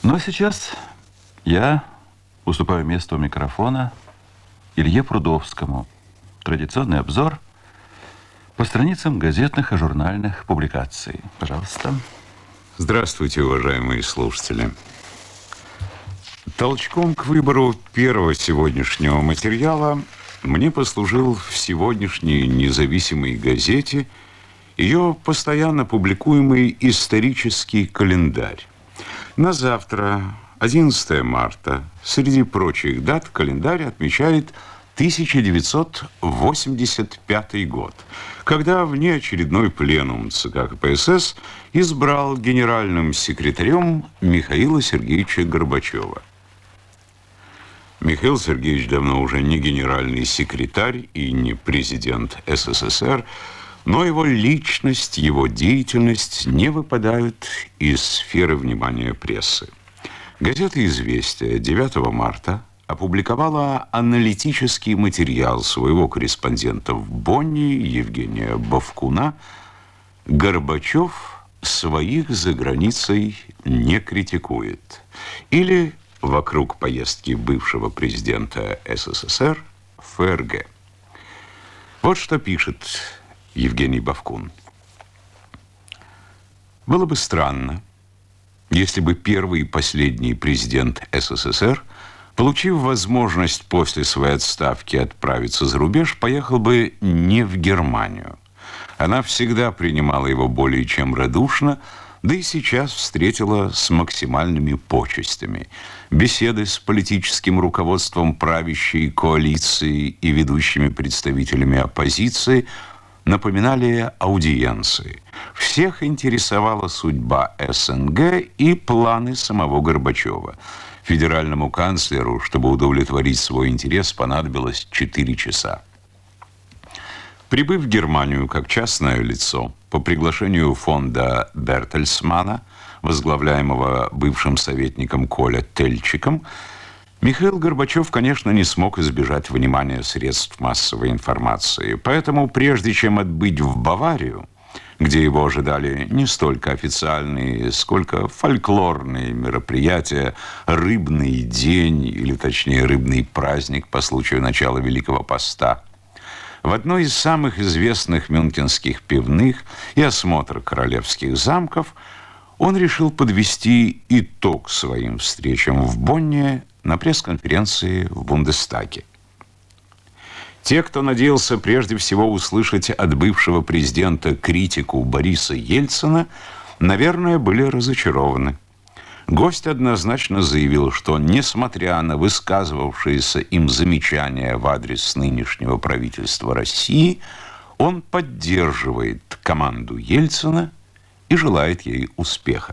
Ну а сейчас я уступаю место у микрофона Илье Прудовскому. Традиционный обзор по страницам газетных и журнальных публикаций. Пожалуйста. Здравствуйте, уважаемые слушатели. Толчком к выбору первого сегодняшнего материала мне послужил в сегодняшней независимой газете ее постоянно публикуемый исторический календарь. На завтра, 11 марта, среди прочих дат, календарь отмечает 1985 год, когда внеочередной пленум ЦК КПСС избрал генеральным секретарем Михаила Сергеевича Горбачева. Михаил Сергеевич давно уже не генеральный секретарь и не президент СССР, но его личность, его деятельность не выпадают из сферы внимания прессы. Газета «Известия» 9 марта опубликовала аналитический материал своего корреспондента в Бонне Евгения Бовкуна «Горбачев своих за границей не критикует» или «Вокруг поездки бывшего президента СССР в ФРГ». Вот что пишет Евгений Бовкун. Было бы странно, если бы первый и последний президент СССР, получив возможность после своей отставки отправиться за рубеж, поехал бы не в Германию. Она всегда принимала его более чем радушно, да и сейчас встретила с максимальными почестями. Беседы с политическим руководством правящей коалиции и ведущими представителями оппозиции напоминали аудиенции. Всех интересовала судьба СНГ и планы самого Горбачева. Федеральному канцлеру, чтобы удовлетворить свой интерес, понадобилось 4 часа. Прибыв в Германию как частное лицо по приглашению фонда Бертельсмана, возглавляемого бывшим советником Коля Тельчиком, Михаил Горбачев, конечно, не смог избежать внимания средств массовой информации. Поэтому, прежде чем отбыть в Баварию, где его ожидали не столько официальные, сколько фольклорные мероприятия, рыбный день, или точнее рыбный праздник по случаю начала Великого Поста, в одной из самых известных мюнхенских пивных и осмотр королевских замков, он решил подвести итог своим встречам в Бонне на пресс-конференции в Бундестаге. Те, кто надеялся прежде всего услышать от бывшего президента критику Бориса Ельцина, наверное, были разочарованы. Гость однозначно заявил, что, несмотря на высказывавшиеся им замечания в адрес нынешнего правительства России, он поддерживает команду Ельцина и желает ей успеха.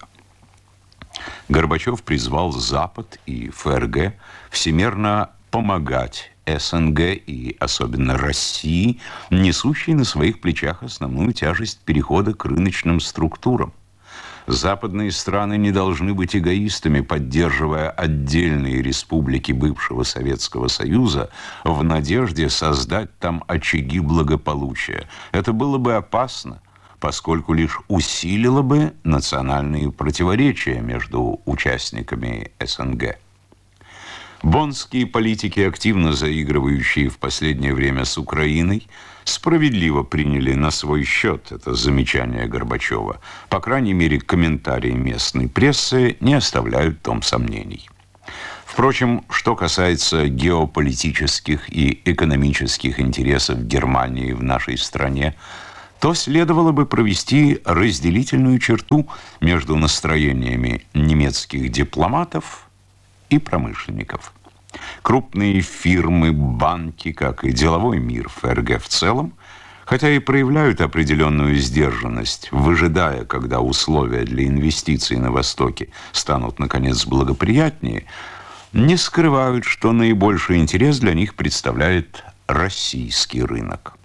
Горбачев призвал Запад и ФРГ всемерно помогать СНГ и особенно России, несущей на своих плечах основную тяжесть перехода к рыночным структурам. Западные страны не должны быть эгоистами, поддерживая отдельные республики бывшего Советского Союза в надежде создать там очаги благополучия. Это было бы опасно, поскольку лишь усилило бы национальные противоречия между участниками СНГ. Боннские политики, активно заигрывающие в последнее время с Украиной, справедливо приняли на свой счет это замечание Горбачева. По крайней мере, комментарии местной прессы не оставляют в том сомнений. Впрочем, что касается геополитических и экономических интересов Германии в нашей стране, то следовало бы провести разделительную черту между настроениями немецких дипломатов и промышленников. Крупные фирмы, банки, как и деловой мир ФРГ в целом, хотя и проявляют определенную сдержанность, выжидая, когда условия для инвестиций на Востоке станут, наконец, благоприятнее, не скрывают, что наибольший интерес для них представляет российский рынок.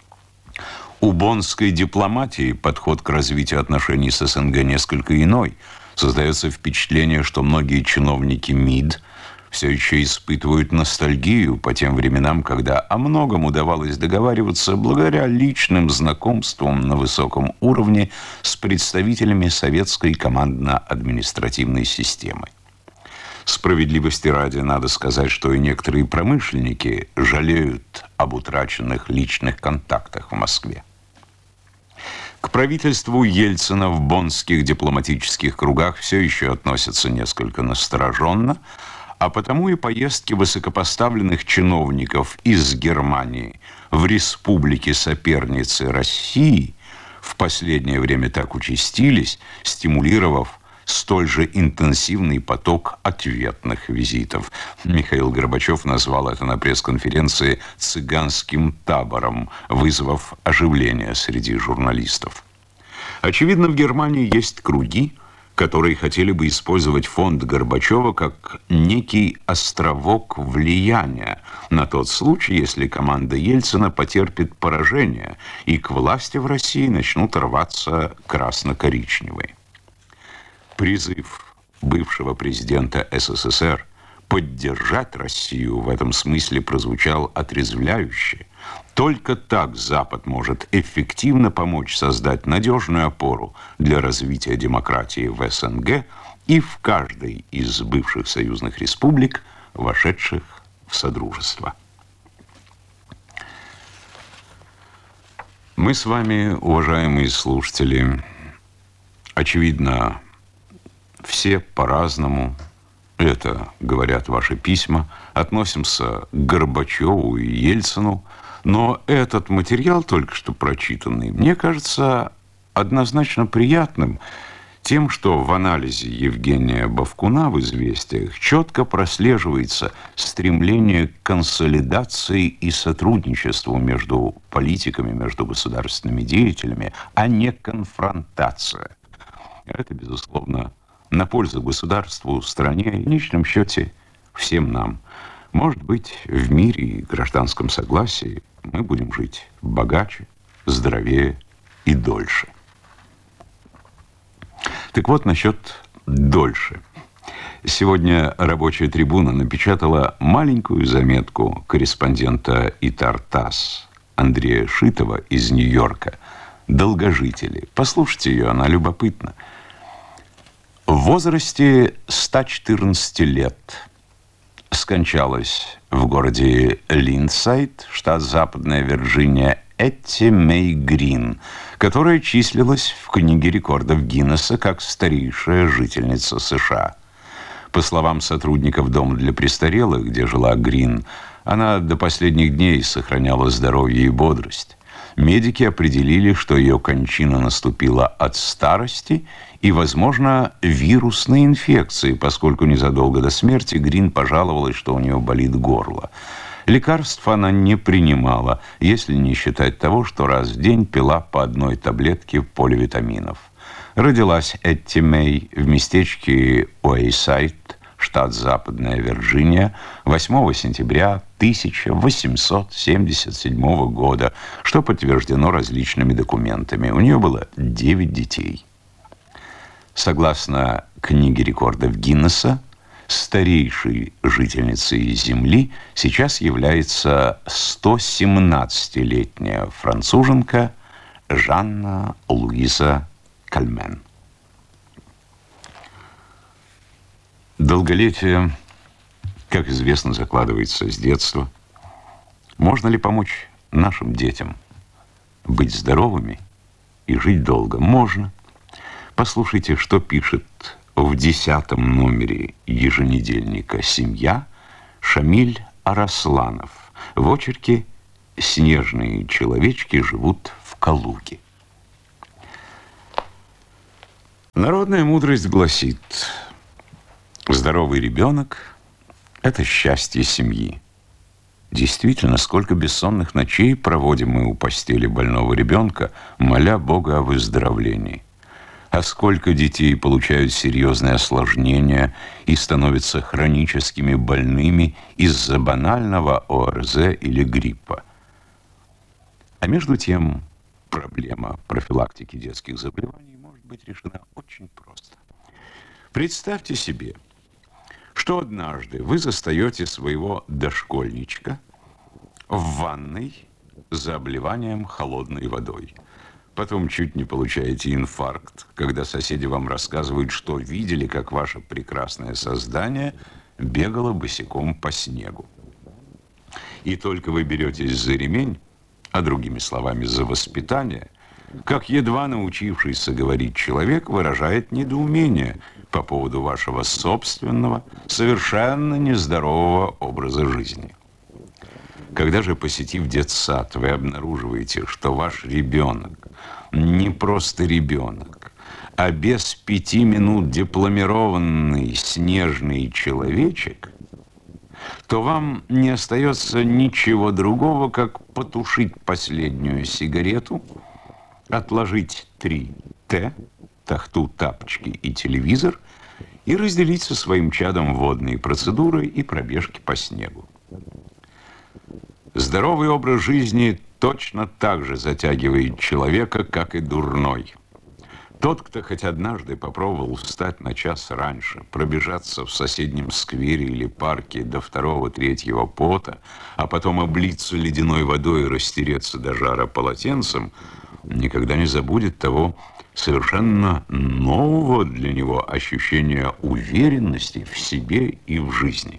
У боннской дипломатии подход к развитию отношений с СНГ несколько иной. Создается впечатление, что многие чиновники МИД все еще испытывают ностальгию по тем временам, когда о многом удавалось договариваться благодаря личным знакомствам на высоком уровне с представителями советской командно-административной системы. Справедливости ради надо сказать, что и некоторые промышленники жалеют об утраченных личных контактах в Москве. К правительству Ельцина в боннских дипломатических кругах все еще относятся несколько настороженно, а потому и поездки высокопоставленных чиновников из Германии в республики-соперницы России в последнее время так участились, стимулировав столь же интенсивный поток ответных визитов. Михаил Горбачев назвал это на пресс-конференции «цыганским табором», вызвав оживление среди журналистов. Очевидно, в Германии есть круги, которые хотели бы использовать фонд Горбачева как некий островок влияния на тот случай, если команда Ельцина потерпит поражение и к власти в России начнут рваться красно-коричневые. Призыв бывшего президента СССР поддержать Россию в этом смысле прозвучал отрезвляюще. Только так Запад может эффективно помочь создать надежную опору для развития демократии в СНГ и в каждой из бывших союзных республик, вошедших в Содружество. Мы с вами, уважаемые слушатели, очевидно, все по-разному, это говорят ваши письма, относимся к Горбачеву и Ельцину, но этот материал, только что прочитанный, мне кажется однозначно приятным тем, что в анализе Евгения Бовкуна в «Известиях» четко прослеживается стремление к консолидации и сотрудничеству между политиками, между государственными деятелями, а не конфронтация. Это, безусловно, на пользу государству, стране и, в конечном счете, всем нам. Может быть, в мире и гражданском согласии мы будем жить богаче, здоровее и дольше. Так вот, насчет дольше. Сегодня «Рабочая трибуна» напечатала маленькую заметку корреспондента ИТАР-ТАСС Андрея Шитова из Нью-Йорка. Долгожители. Послушайте ее, она любопытна. В возрасте 114 лет скончалась в городе Линдсайд, штат Западная Вирджиния, Этти Мэй Грин, которая числилась в книге рекордов Гиннесса как старейшая жительница США. По словам сотрудников дома для престарелых, где жила Грин, она до последних дней сохраняла здоровье и бодрость. Медики определили, что ее кончина наступила от старости и, возможно, вирусной инфекции, поскольку незадолго до смерти Грин пожаловалась, что у нее болит горло. Лекарств она не принимала, если не считать того, что раз в день пила по одной таблетке поливитаминов. Родилась Этти Мэй в местечке Уэйсайд, штат Западная Вирджиния, 8 сентября 1877 года, что подтверждено различными документами. У нее было 9 детей. Согласно книге рекордов Гиннесса, старейшей жительницей Земли сейчас является 117-летняя француженка Жанна Луиза Кальмен. Долголетие, как известно, закладывается с детства. Можно ли помочь нашим детям быть здоровыми и жить долго? Можно. Послушайте, что пишет в 10-м номере еженедельника «Семья» Шамиль Арасланов. В очерке «Снежные человечки живут в Калуге». Народная мудрость гласит: здоровый ребенок – это счастье семьи. Действительно, сколько бессонных ночей проводим мы у постели больного ребенка, моля Бога о выздоровлении. А сколько детей получают серьезные осложнения и становятся хроническими больными из-за банального ОРЗ или гриппа. А между тем, проблема профилактики детских заболеваний может быть решена очень просто. Представьте себе, что однажды вы застаете своего дошкольничка в ванной за обливанием холодной водой. Потом чуть не получаете инфаркт, когда соседи вам рассказывают, что видели, как ваше прекрасное создание бегало босиком по снегу. И только вы беретесь за ремень, а другими словами, за воспитание, как едва научившийся говорить человек выражает недоумение по поводу вашего собственного, совершенно нездорового образа жизни. Когда же, посетив детсад, вы обнаруживаете, что ваш ребенок не просто ребенок, а без 5 минут дипломированный снежный человечек, то вам не остается ничего другого, как потушить последнюю сигарету, отложить 3Т, тахту, тапочки и телевизор и разделить со своим чадом водные процедуры и пробежки по снегу. Здоровый образ жизни точно так же затягивает человека, как и дурной. Тот, кто хоть однажды попробовал встать на час раньше, пробежаться в соседнем сквере или парке до 2-3 пота, а потом облиться ледяной водой и растереться до жара полотенцем, никогда не забудет того совершенно нового для него ощущения уверенности в себе и в жизни.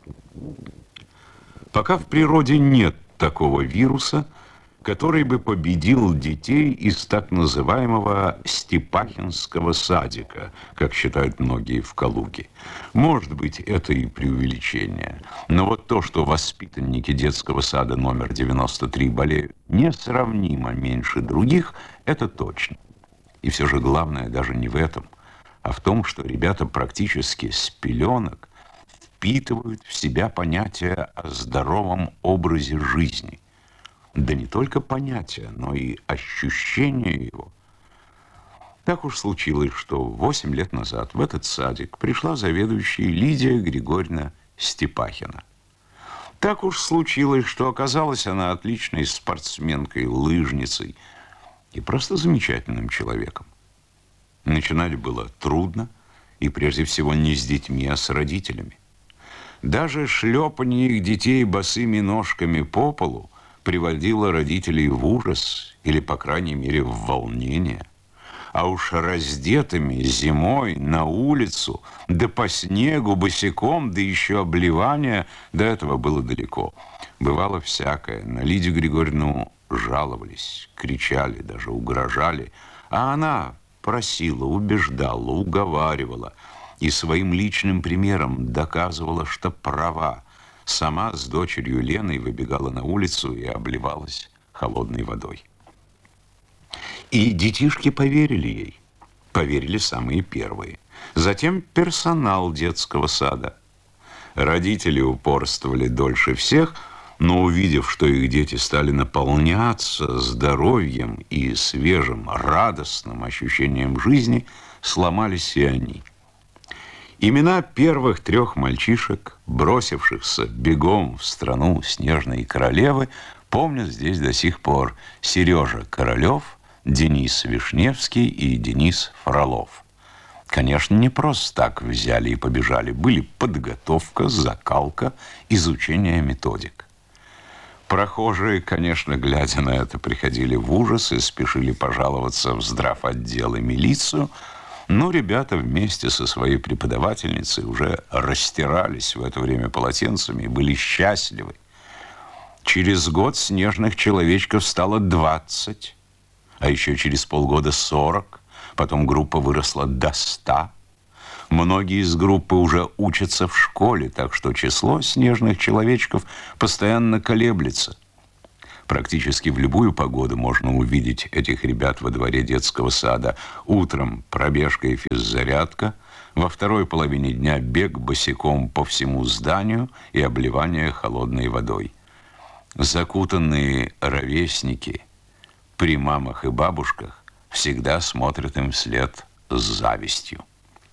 Пока в природе нет такого вируса, который бы победил детей из так называемого Степахинского садика, как считают многие в Калуге. Может быть, это и преувеличение. Но вот то, что воспитанники детского сада номер 93 болеют несравнимо меньше других, это точно. И все же главное даже не в этом, а в том, что ребята практически с пеленок впитывают в себя понятие о здоровом образе жизни. Да не только понятие, но и ощущение его. Так уж случилось, что 8 лет назад в этот садик пришла заведующая Лидия Григорьевна Степахина. Так уж случилось, что оказалась она отличной спортсменкой, лыжницей и просто замечательным человеком. Начинать было трудно, и прежде всего не с детьми, а с родителями. Даже шлепанье их детей босыми ножками по полу приводило родителей в ужас или, по крайней мере, в волнение. А уж раздетыми зимой на улицу, да по снегу босиком, да еще обливание, до этого было далеко. Бывало всякое. На Лидию Григорьевну жаловались, кричали, даже угрожали. А она просила, убеждала, уговаривала и своим личным примером доказывала, что права. Сама с дочерью Леной выбегала на улицу и обливалась холодной водой. И детишки поверили ей. Поверили самые первые. Затем персонал детского сада. Родители упорствовали дольше всех, но увидев, что их дети стали наполняться здоровьем и свежим, радостным ощущением жизни, сломались и они. Имена первых 3 мальчишек, бросившихся бегом в страну снежной королевы, помнят здесь до сих пор: Сережа Королев, Денис Вишневский и Денис Фролов. Конечно, не просто так взяли и побежали. Были подготовка, закалка, изучение методик. Прохожие, конечно, глядя на это, приходили в ужас и спешили пожаловаться в здравотдел и милицию. Но ребята вместе со своей преподавательницей уже растирались в это время полотенцами и были счастливы. Через год снежных человечков стало 20, а еще через полгода 40. Потом группа выросла до 100. Многие из группы уже учатся в школе, так что число снежных человечков постоянно колеблется. Практически в любую погоду можно увидеть этих ребят во дворе детского сада. Утром пробежка и физзарядка, во второй половине дня бег босиком по всему зданию и обливание холодной водой. Закутанные ровесники при мамах и бабушках всегда смотрят им вслед с завистью.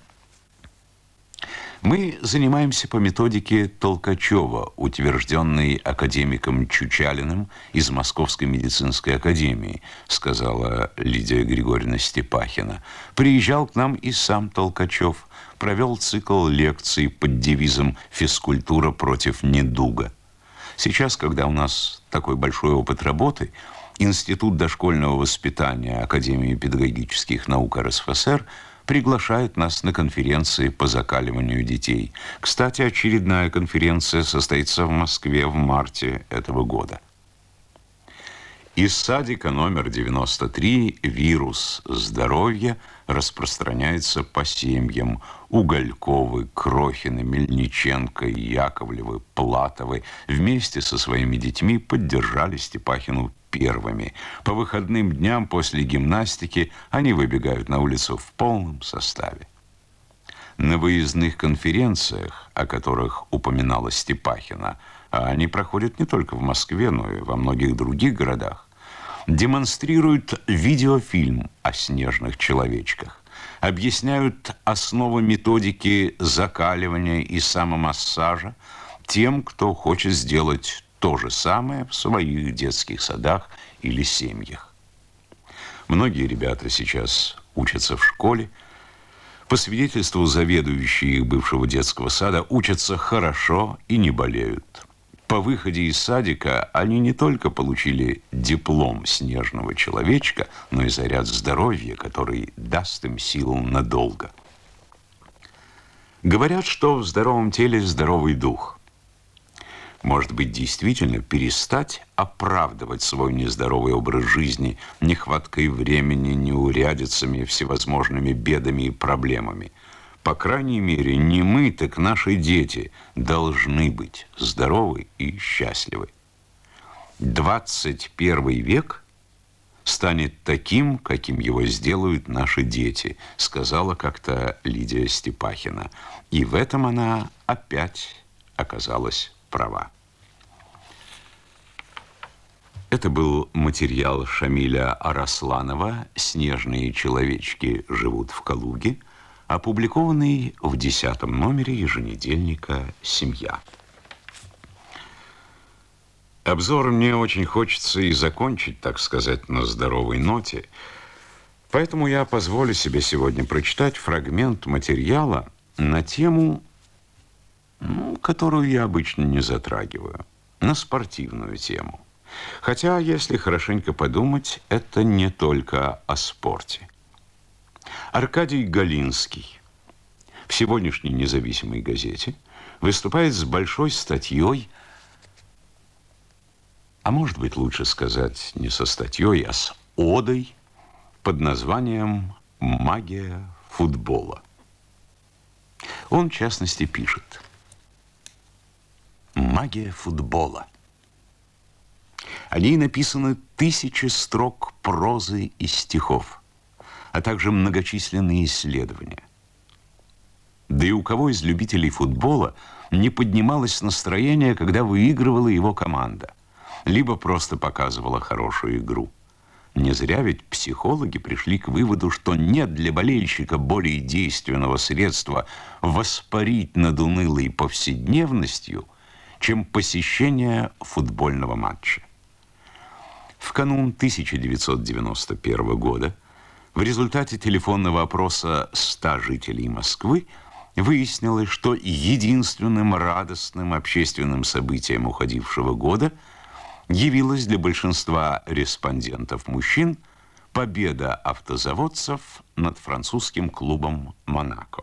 Мы занимаемся по методике Толкачева, утвержденной академиком Чучалиным из Московской медицинской академии, сказала Лидия Григорьевна Степахина. Приезжал к нам и сам Толкачев, провел цикл лекций под девизом «Физкультура против недуга». Сейчас, когда у нас такой большой опыт работы, Институт дошкольного воспитания Академии педагогических наук РСФСР приглашает нас на конференции по закаливанию детей. Кстати, очередная конференция состоится в Москве в марте этого года. Из садика номер 93 вирус здоровья распространяется по семьям. Угольковы, Крохины, Мельниченко, Яковлевы, Платовы вместе со своими детьми поддержали Степахину первыми. По выходным дням после гимнастики они выбегают на улицу в полном составе. На выездных конференциях, о которых упоминала Степахина, а они проходят не только в Москве, но и во многих других городах, демонстрируют видеофильм о снежных человечках, объясняют основы методики закаливания и самомассажа тем, кто хочет сделать то же самое в своих детских садах или семьях. Многие ребята сейчас учатся в школе. По свидетельству заведующей их бывшего детского сада, учатся хорошо и не болеют. По выходе из садика они не только получили диплом снежного человечка, но и заряд здоровья, который даст им силу надолго. Говорят, что в здоровом теле здоровый дух. Может быть, действительно перестать оправдывать свой нездоровый образ жизни нехваткой времени, неурядицами, всевозможными бедами и проблемами. По крайней мере, не мы, так наши дети должны быть здоровы и счастливы. 21 век станет таким, каким его сделают наши дети, сказала как-то Лидия Степахина. И в этом она опять оказалась права. Это был материал Шамиля Арасланова «Снежные человечки живут в Калуге», опубликованный в 10-м номере еженедельника «Семья». Обзор мне очень хочется и закончить, так сказать, на здоровой ноте, поэтому я позволю себе сегодня прочитать фрагмент материала на тему, которую я обычно не затрагиваю, на спортивную тему. Хотя, если хорошенько подумать, это не только о спорте. Аркадий Галинский в сегодняшней «Независимой газете» выступает с большой статьей, а может быть, лучше сказать, не со статьей, а с одой под названием «Магия футбола». Он, в частности, пишет: «Магия футбола». О ней написаны тысячи строк прозы и стихов, а также многочисленные исследования. Да и у кого из любителей футбола не поднималось настроение, когда выигрывала его команда, либо просто показывала хорошую игру? Не зря ведь психологи пришли к выводу, что нет для болельщика более действенного средства воспарить над унылой повседневностью, чем посещение футбольного матча. В канун 1991 года в результате телефонного опроса 100 жителей Москвы выяснилось, что единственным радостным общественным событием уходившего года явилась для большинства респондентов-мужчин победа автозаводцев над французским клубом «Монако».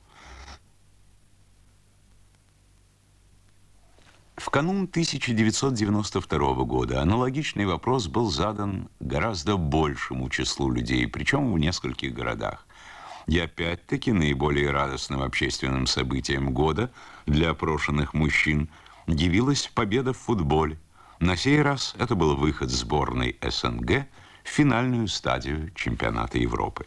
В канун 1992 года аналогичный вопрос был задан гораздо большему числу людей, причем в нескольких городах. И опять-таки наиболее радостным общественным событием года для опрошенных мужчин явилась победа в футболе. На сей раз это был выход сборной СНГ в финальную стадию чемпионата Европы.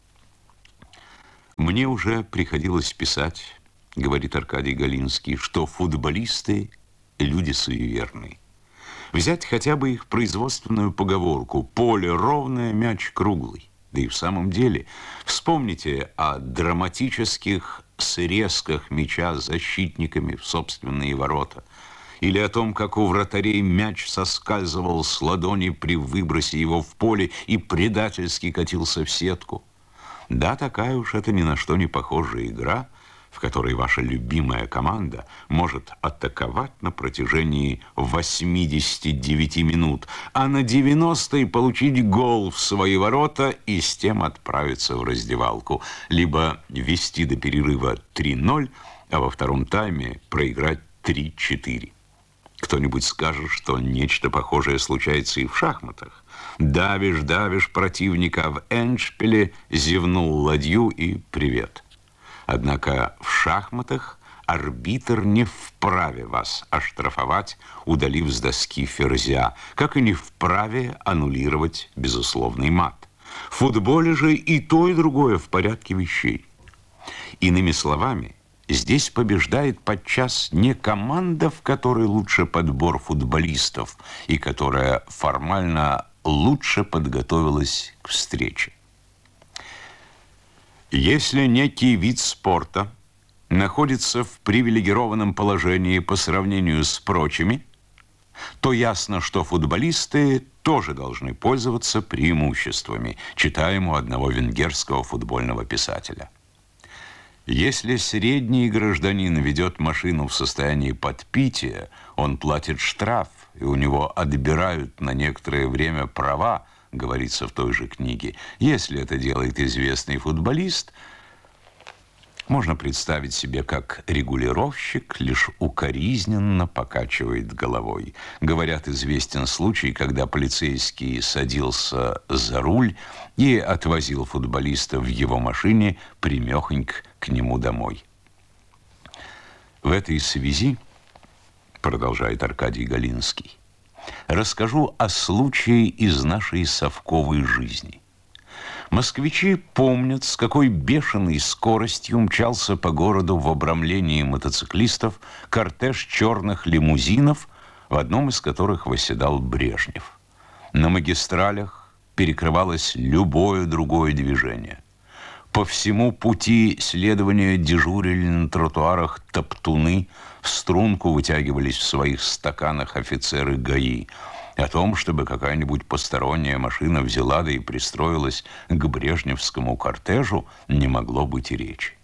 «Мне уже приходилось писать, — говорит Аркадий Галинский, — что футболисты — люди суеверные. Взять хотя бы их производственную поговорку: «Поле ровное, мяч круглый». Да и в самом деле, вспомните о драматических срезках мяча с защитниками в собственные ворота, или о том, как у вратарей мяч соскальзывал с ладони при выбросе его в поле и предательски катился в сетку. Да, такая уж это ни на что не похожая игра, в которой ваша любимая команда может атаковать на протяжении 89 минут, а на 90-й получить гол в свои ворота и с тем отправиться в раздевалку, либо вести до перерыва 3-0, а во втором тайме проиграть 3-4. Кто-нибудь скажет, что нечто похожее случается и в шахматах. Давишь противника в эндшпиле, зевнул ладью и привет. Однако в шахматах арбитр не вправе вас оштрафовать, удалив с доски ферзя, как и не вправе аннулировать безусловный мат. В футболе же и то, и другое в порядке вещей. Иными словами, здесь побеждает подчас не команда, в которой лучше подбор футболистов и которая формально лучше подготовилась к встрече. Если некий вид спорта находится в привилегированном положении по сравнению с прочими, то ясно, что футболисты тоже должны пользоваться преимуществами, читаем у одного венгерского футбольного писателя. Если средний гражданин ведет машину в состоянии подпития, он платит штраф, и у него отбирают на некоторое время права, говорится в той же книге. Если это делает известный футболист, можно представить себе, как регулировщик лишь укоризненно покачивает головой. Говорят, известен случай, когда полицейский садился за руль и отвозил футболиста в его машине прямехонько к нему домой. В этой связи, продолжает Аркадий Галинский, расскажу о случае из нашей совковой жизни. Москвичи помнят, с какой бешеной скоростью мчался по городу в обрамлении мотоциклистов кортеж черных лимузинов, в одном из которых восседал Брежнев. На магистралях перекрывалось любое другое движение. По всему пути следования дежурили на тротуарах топтуны, в струнку вытягивались в своих стаканах офицеры ГАИ. О том, чтобы какая-нибудь посторонняя машина взяла да и пристроилась к брежневскому кортежу, не могло быть и речи.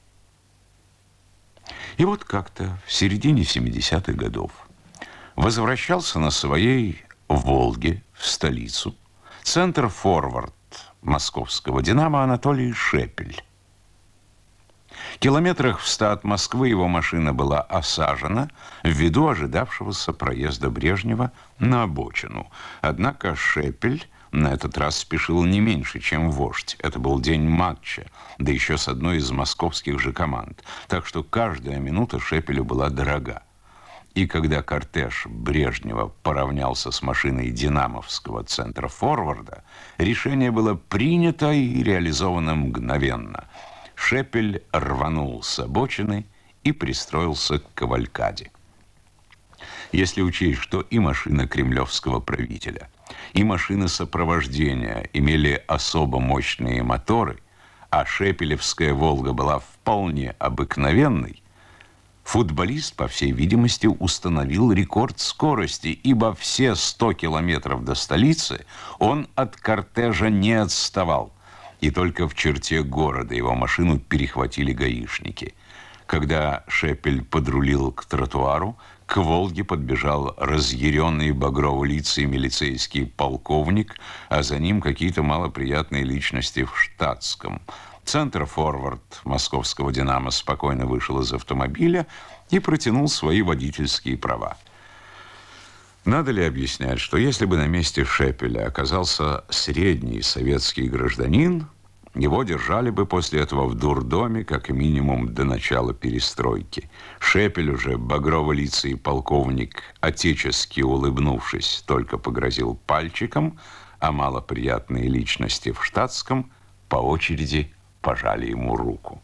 И вот как-то в середине 70-х годов возвращался на своей «Волге» в столицу центр-форвард московского «Динамо» Анатолий Шепель. Километрах в 100 от Москвы его машина была осажена ввиду ожидавшегося проезда Брежнева на обочину. Однако Шепель на этот раз спешил не меньше, чем вождь. Это был день матча, да еще с одной из московских же команд. Так что каждая минута Шепелю была дорога. И когда кортеж Брежнева поравнялся с машиной динамовского центра форварда, решение было принято и реализовано мгновенно. Шепель рванул с обочины и пристроился к кавалькаде. Если учесть, что и машина кремлевского правителя, и машина сопровождения имели особо мощные моторы, а шепелевская «Волга» была вполне обыкновенной, футболист, по всей видимости, установил рекорд скорости, ибо все 100 километров до столицы он от кортежа не отставал. И только в черте города его машину перехватили гаишники. Когда Шепель подрулил к тротуару, к «Волге» подбежал разъяренный багрово-лицый милицейский полковник, а за ним какие-то малоприятные личности в штатском. Центр-форвард московского «Динамо» спокойно вышел из автомобиля и протянул свои водительские права. Надо ли объяснять, что если бы на месте Шепеля оказался средний советский гражданин, его держали бы после этого в дурдоме как минимум до начала перестройки. Шепель уже багрово-лицый полковник, отечески улыбнувшись, только погрозил пальчиком, а малоприятные личности в штатском по очереди пожали ему руку.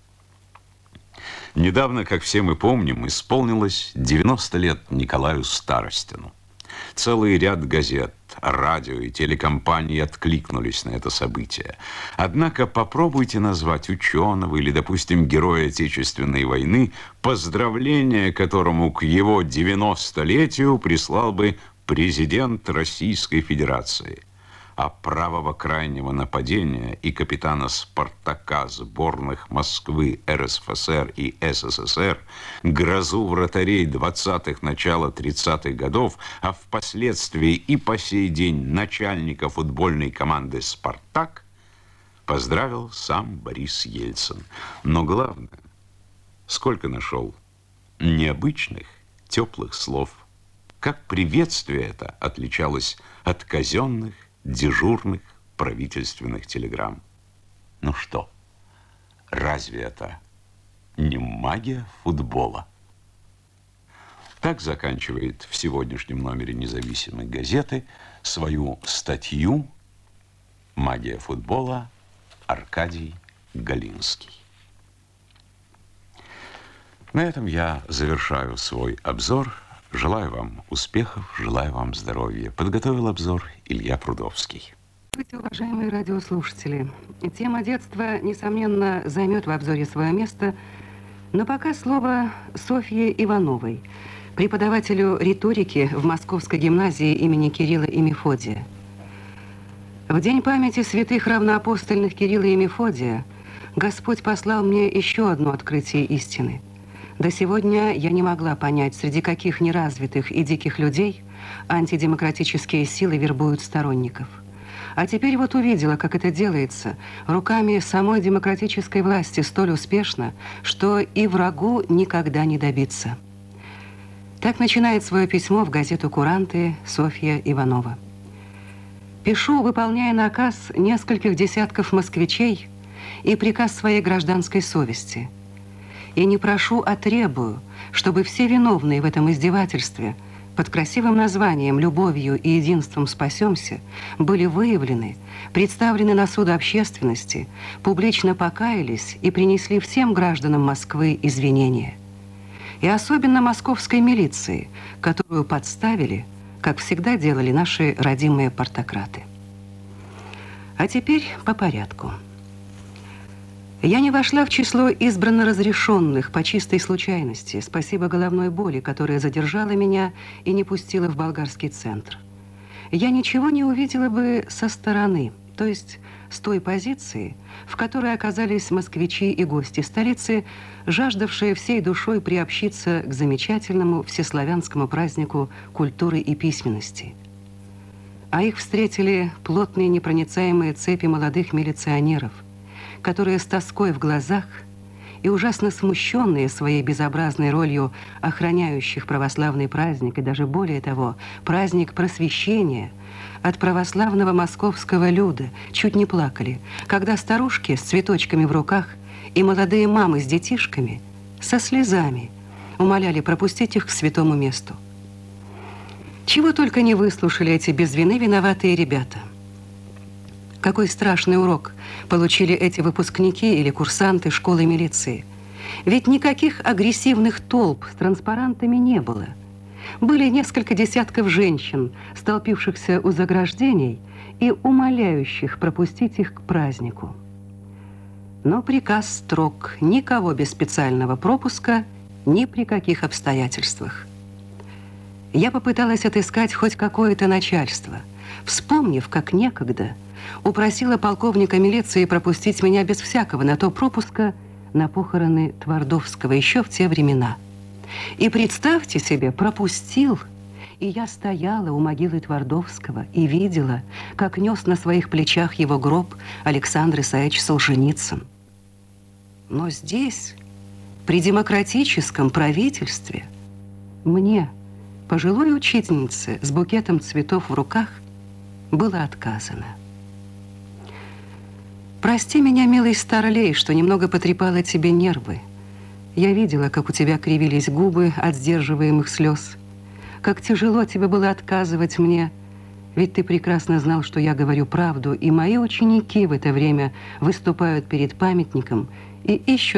Недавно, как все мы помним, исполнилось 90 лет Николаю Старостину. Целый ряд газет, радио и телекомпаний откликнулись на это событие. Однако попробуйте назвать ученого или, допустим, героя Отечественной войны, поздравление которому к его 90-летию прислал бы президент Российской Федерации. а правого крайнего нападения и капитана «Спартака» сборных Москвы, РСФСР и СССР, грозу вратарей 20-х, начала 30-х годов, а впоследствии и по сей день начальника футбольной команды «Спартак», поздравил сам Борис Ельцин. Но главное, сколько нашел необычных, теплых слов. Как приветствие это отличалось от казенных, дежурных правительственных телеграмм. Ну что, разве это не магия футбола? Так заканчивает в сегодняшнем номере «Независимой газеты» свою статью «Магия футбола» Аркадий Галинский. На этом я завершаю свой обзор. Желаю вам успехов, желаю вам здоровья. Подготовил обзор Илья Прудовский. Здравствуйте, уважаемые радиослушатели. Тема детства, несомненно, займет в обзоре свое место, но пока слово Софье Ивановой, преподавателю риторики в Московской гимназии имени Кирилла и Мефодия. В день памяти святых равноапостольных Кирилла и Мефодия Господь послал мне еще одно открытие истины. До сегодня я не могла понять, среди каких неразвитых и диких людей антидемократические силы вербуют сторонников. А теперь вот увидела, как это делается руками самой демократической власти столь успешно, что и врагу никогда не добиться. Так начинает свое письмо в газету «Куранты» Софья Иванова. «Пишу, выполняя наказ нескольких десятков москвичей и приказ своей гражданской совести. И не прошу, а требую, чтобы все виновные в этом издевательстве под красивым названием «Любовью и единством спасемся» были выявлены, представлены на суд общественности, публично покаялись и принесли всем гражданам Москвы извинения. И особенно московской милиции, которую подставили, как всегда делали наши родимые партократы. А теперь по порядку. Я не вошла в число избранно разрешенных по чистой случайности, спасибо головной боли, которая задержала меня и не пустила в болгарский центр. Я ничего не увидела бы со стороны, то есть с той позиции, в которой оказались москвичи и гости столицы, жаждавшие всей душой приобщиться к замечательному всеславянскому празднику культуры и письменности. А их встретили плотные непроницаемые цепи молодых милиционеров, которые с тоской в глазах и ужасно смущенные своей безобразной ролью охраняющих православный праздник и даже более того, праздник просвещения, от православного московского люда чуть не плакали, когда старушки с цветочками в руках и молодые мамы с детишками со слезами умоляли пропустить их к святому месту. Чего только не выслушали эти без вины виноватые ребята. Какой страшный урок получили эти выпускники или курсанты школы милиции. Ведь никаких агрессивных толп с транспарантами не было. Были несколько десятков женщин, столпившихся у заграждений и умоляющих пропустить их к празднику. Но приказ строг: никого без специального пропуска, ни при каких обстоятельствах. Я попыталась отыскать хоть какое-то начальство, вспомнив, как некогда упросила полковника милиции пропустить меня без всякого на то пропуска на похороны Твардовского еще в те времена. И представьте себе, пропустил, и я стояла у могилы Твардовского и видела, как нес на своих плечах его гроб Александр Исаевич Солженицын. Но здесь, при демократическом правительстве, мне, пожилой учительнице с букетом цветов в руках, было отказано. Прости меня, милый старлей, что немного потрепала тебе нервы. Я видела, как у тебя кривились губы от сдерживаемых слез, как тяжело тебе было отказывать мне, ведь ты прекрасно знал, что я говорю правду, и мои ученики в это время выступают перед памятником и ищут